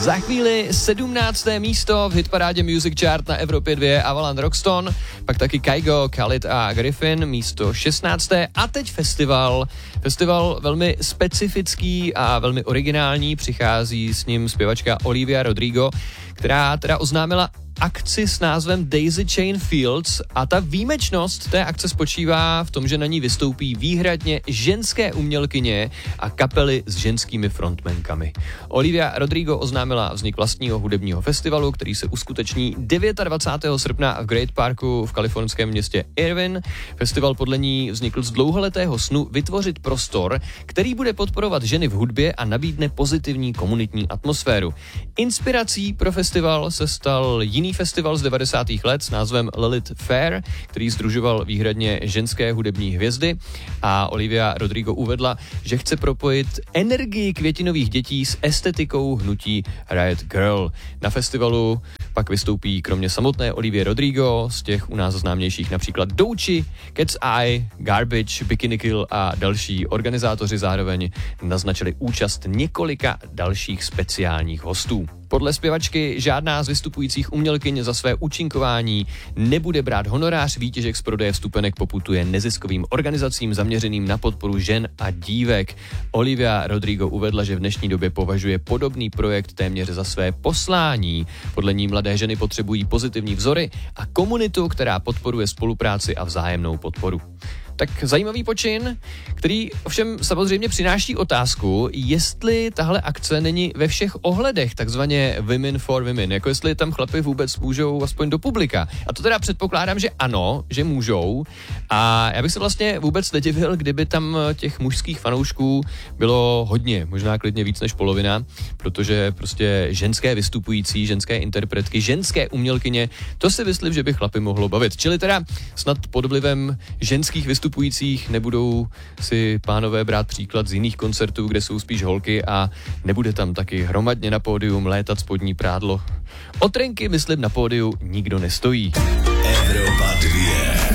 Za chvíli 17. místo v hitparádě Music Chart na Evropě 2 Avalan Roxton, pak taky Kygo, Khalid a Griffin, místo 16. A teď festival velmi specifický a velmi originální, přichází s ním zpěvačka Olivia Rodrigo, která teda oznámila akci s názvem Daisy Chain Fields a ta výjimečnost té akce spočívá v tom, že na ní vystoupí výhradně ženské umělkyně a kapely s ženskými frontmankami. Olivia Rodrigo oznámila vznik vlastního hudebního festivalu, který se uskuteční 29. srpna v Great Parku v kalifornském městě Irvine. Festival podle ní vznikl z dlouholetého snu vytvořit prostor, který bude podporovat ženy v hudbě a nabídne pozitivní komunitní atmosféru. Inspirací pro festival se stal jiný festival z 90. let s názvem Lilith Fair, který sdružoval výhradně ženské hudební hvězdy a Olivia Rodrigo uvedla, že chce propojit energii květinových dětí s estetikou hnutí Riot Girl. Na festivalu pak vystoupí kromě samotné Olivie Rodrigo z těch u nás známějších například Doechii, Cat's Eye, Garbage, Bikini Kill a další. Organizátoři zároveň naznačili účast několika dalších speciálních hostů. Podle zpěvačky žádná z vystupujících umělkyň za své účinkování nebude brát honorář, výtěžek z prodeje vstupenek poputuje neziskovým organizacím zaměřeným na podporu žen a dívek. Olivia Rodrigo uvedla, že v dnešní době považuje podobný projekt téměř za své poslání. Podle ní mladé ženy potřebují pozitivní vzory a komunitu, která podporuje spolupráci a vzájemnou podporu. Tak zajímavý počin, který ovšem samozřejmě přináší otázku, jestli tahle akce není ve všech ohledech takzvaně women for women, jako jestli tam chlapi vůbec můžou aspoň do publika. A to teda předpokládám, že ano, že můžou. A já bych se vlastně vůbec nedivil, kdyby tam těch mužských fanoušků bylo hodně, možná klidně víc než polovina, protože prostě ženské vystupující, ženské interpretky, ženské umělkyně, to si myslím, že by chlapi mohlo bavit. Čili teda snad pod vlivem ženských vystupujících nebudou si pánové brát příklad z jiných koncertů, kde jsou spíš holky a nebude tam taky hromadně na pódium létat spodní prádlo. O trenky, myslím, na pódiu nikdo nestojí. Evropa 2.